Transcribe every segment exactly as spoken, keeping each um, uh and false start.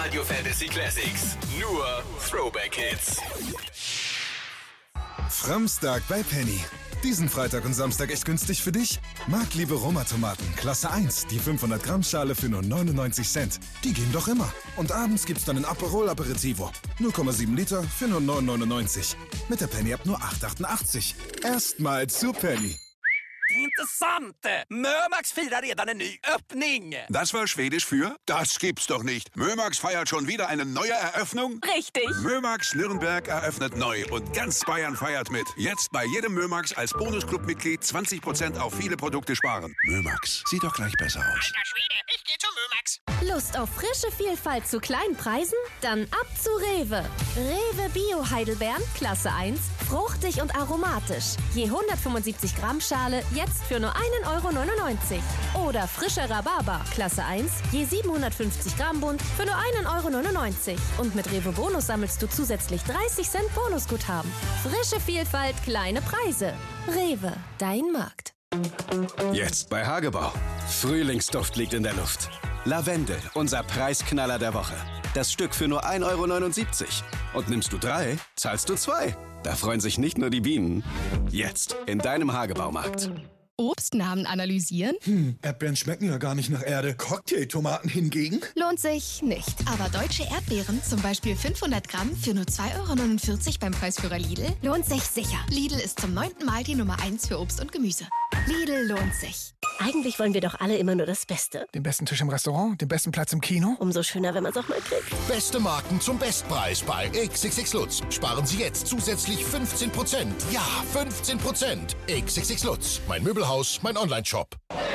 Radio Fantasy Classics. Nur Throwback-Hits. Framstag bei Penny. Diesen Freitag und Samstag echt günstig für dich? Marktliebe Roma-Tomaten, Klasse eins, die fünfhundert Gramm Schale für nur neunundneunzig Cent. Die gehen doch immer. Und abends gibt's dann ein Aperol Aperitivo. null Komma sieben Liter für nur neun neunundneunzig. Mit der Penny-App nur acht achtundachtzig. Erstmal zu Penny. Intressant! Mörmax firar redan en ny öppning. Das war Schwedisch für? Das gibt's doch nicht. Mörmax feiert schon wieder eine neue Eröffnung? Richtig. Mörmax Nürnberg eröffnet neu und ganz Bayern feiert mit. Jetzt bei jedem Mörmax als Bonusclub-Mitglied zwanzig Prozent auf viele Produkte sparen. Mörmax, sieht doch gleich besser aus. Alter Schwede, ich geh zu Mörmax. Lust auf frische Vielfalt zu kleinen Preisen? Dann ab zu Rewe. Rewe Bio Heidelbeeren, Klasse eins, fruchtig und aromatisch. Je hundertfünfundsiebzig Gramm Schale, jetzt für nur ein Euro neunundneunzig. Oder frischer Rhabarber, Klasse eins, je siebenhundertfünfzig Gramm Bund für nur ein Euro neunundneunzig. Und mit Rewe Bonus sammelst du zusätzlich dreißig Cent Bonusguthaben. Frische Vielfalt, kleine Preise. Rewe, dein Markt. Jetzt bei Hagebau. Frühlingsduft liegt in der Luft. Lavendel, unser Preisknaller der Woche. Das Stück für nur ein Euro neunundsiebzig. Und nimmst du drei, zahlst du zwei. Da freuen sich nicht nur die Bienen. Jetzt in deinem Hagebaumarkt. Obstnamen analysieren? Hm, Erdbeeren schmecken ja gar nicht nach Erde. Cocktailtomaten hingegen? Lohnt sich nicht. Aber deutsche Erdbeeren, zum Beispiel fünfhundert Gramm für nur zwei Euro neunundvierzig beim Preisführer Lidl, lohnt sich sicher. Lidl ist zum neunten Mal die Nummer eins für Obst und Gemüse. Lidl lohnt sich. Eigentlich wollen wir doch alle immer nur das Beste. Den besten Tisch im Restaurant, den besten Platz im Kino. Umso schöner, wenn man es auch mal kriegt. Beste Marken zum Bestpreis bei X X X Lutz. Sparen Sie jetzt zusätzlich fünfzehn Prozent. Ja, fünfzehn Prozent. X X X Lutz. Mein Möbelhaus, mein Online-Shop.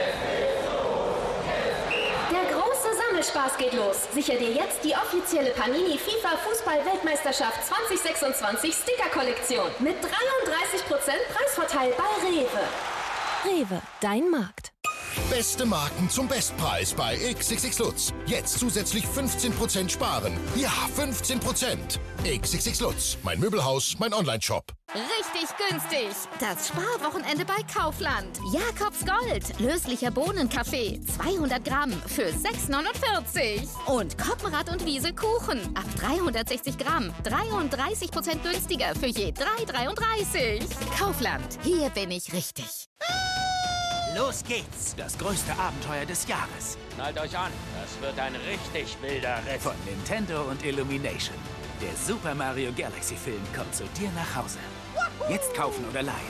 Der große Sammelspaß geht los. Sicher dir jetzt die offizielle Panini FIFA Fußball-Weltmeisterschaft zwanzig sechsundzwanzig Sticker-Kollektion. Mit dreiunddreißig Prozent Preisvorteil bei Rewe. Rewe, dein Markt. Beste Marken zum Bestpreis bei X X X Lutz. Jetzt zusätzlich fünfzehn Prozent sparen. Ja, fünfzehn Prozent. X X X Lutz. Mein Möbelhaus, mein Online-Shop. Richtig günstig. Das Sparwochenende bei Kaufland. Jakobs Gold. Löslicher Bohnenkaffee. zweihundert Gramm für sechs neunundvierzig. Und Koppenrad und Wiese Kuchen. Ab dreihundertsechzig Gramm. dreiunddreißig Prozent günstiger für je drei dreiunddreißig. Kaufland. Hier bin ich richtig. Los geht's. Das größte Abenteuer des Jahres. Schnallt euch an. Das wird ein richtig wilder Ritt. Von Nintendo und Illumination. Der Super Mario Galaxy Film kommt zu dir nach Hause. Jetzt kaufen oder leihen.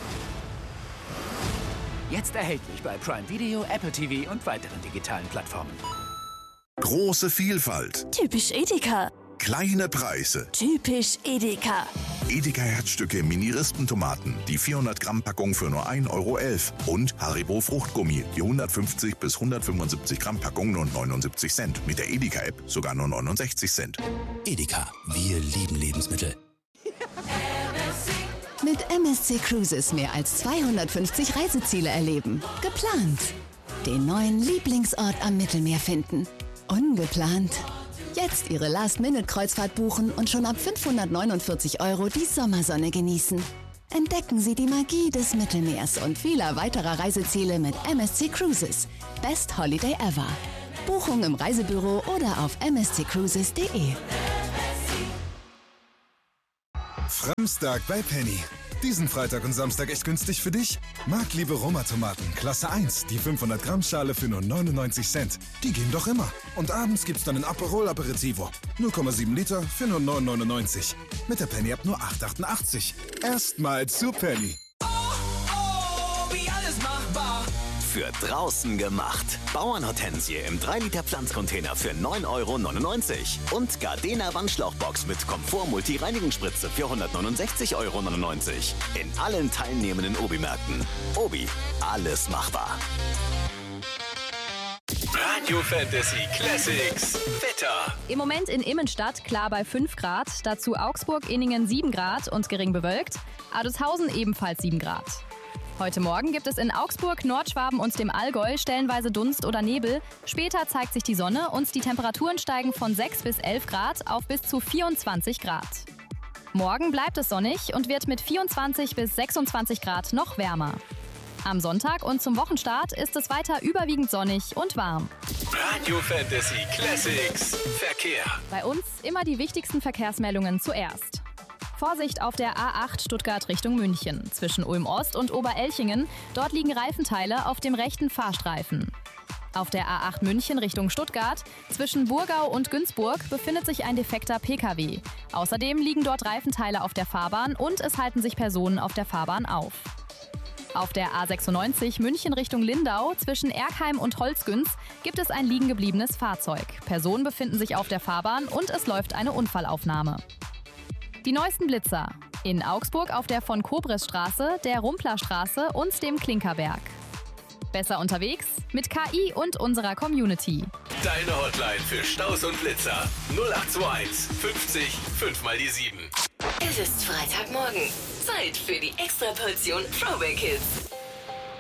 Jetzt erhältlich bei Prime Video, Apple T V und weiteren digitalen Plattformen. Große Vielfalt. Typisch Edeka. Kleine Preise. Typisch Edeka. Edeka Herzstücke Mini-Rispentomaten. Die vierhundert Gramm Packung für nur ein Euro elf. Und Haribo Fruchtgummi. Die hundertfünfzig bis hundertfünfundsiebzig Gramm Packung nur neunundsiebzig Cent. Mit der Edeka-App sogar nur neunundsechzig Cent. Edeka. Wir lieben Lebensmittel. Mit M S C Cruises mehr als zweihundertfünfzig Reiseziele erleben. Geplant. Den neuen Lieblingsort am Mittelmeer finden. Ungeplant. Jetzt Ihre Last-Minute-Kreuzfahrt buchen und schon ab fünfhundertneunundvierzig Euro die Sommersonne genießen. Entdecken Sie die Magie des Mittelmeers und vieler weiterer Reiseziele mit M S C Cruises. Best Holiday ever. Buchung im Reisebüro oder auf m s c cruises punkt d e. Framstag bei Penny. Diesen Freitag und Samstag echt günstig für dich? Marktliebe Roma-Tomaten, Klasse eins, die fünfhundert Gramm Schale für nur neunundneunzig Cent. Die gehen doch immer. Und abends gibt's dann ein Aperol Aperitivo. null Komma sieben Liter für nur neun neunundneunzig. Mit der Penny-App nur acht achtundachtzig. Erstmal zu Penny. Oh, oh, wie alles machbar. Für draußen gemacht. Bauernhortensie im drei Liter Pflanzcontainer für neun Euro neunundneunzig. Und Gardena Wandschlauchbox mit Komfort-Multi-Reinigungsspritze für hundertneunundsechzig Euro neunundneunzig. In allen teilnehmenden Obi-Märkten. Obi, alles machbar. Radio Fantasy Classics. Wetter. Im Moment in Immenstadt klar bei fünf Grad. Dazu Augsburg, Inningen sieben Grad und gering bewölkt. Adolfshausen ebenfalls sieben Grad. Heute Morgen gibt es in Augsburg, Nordschwaben und dem Allgäu stellenweise Dunst oder Nebel. Später zeigt sich die Sonne und die Temperaturen steigen von sechs bis elf Grad auf bis zu vierundzwanzig Grad. Morgen bleibt es sonnig und wird mit vierundzwanzig bis sechsundzwanzig Grad noch wärmer. Am Sonntag und zum Wochenstart ist es weiter überwiegend sonnig und warm. Radio Fantasy Classics Verkehr. Bei uns immer die wichtigsten Verkehrsmeldungen zuerst. Vorsicht auf der A acht Stuttgart Richtung München. Zwischen Ulm-Ost und Oberelchingen. Dort liegen Reifenteile auf dem rechten Fahrstreifen. Auf der A acht München Richtung Stuttgart. Zwischen Burgau und Günzburg befindet sich ein defekter P K W. Außerdem liegen dort Reifenteile auf der Fahrbahn und es halten sich Personen auf der Fahrbahn auf. Auf der A sechsundneunzig München Richtung Lindau zwischen Erkheim und Holzgünz gibt es ein liegen gebliebenes Fahrzeug. Personen befinden sich auf der Fahrbahn und es läuft eine Unfallaufnahme. Die neuesten Blitzer. In Augsburg auf der von Kobresstraße, der Rumplerstraße und dem Klinkerberg. Besser unterwegs mit K I und unserer Community. Deine Hotline für Staus und Blitzer. null acht zwei eins fünfzig fünf mal die sieben. Es ist Freitagmorgen. Zeit für die Extraportion Throwback Hits.